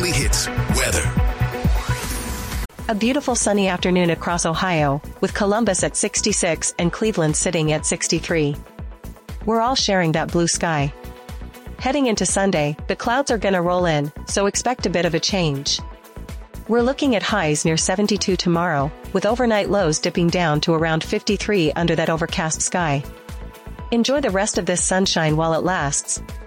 Daily Hits weather. A beautiful sunny afternoon across Ohio, with Columbus at 66 and Cleveland sitting at 63. We're all sharing that blue sky. Heading into Sunday, the clouds are gonna roll in, so expect a bit of a change. We're looking at highs near 72 tomorrow, with overnight lows dipping down to around 53 under that overcast sky. Enjoy the rest of this sunshine while it lasts.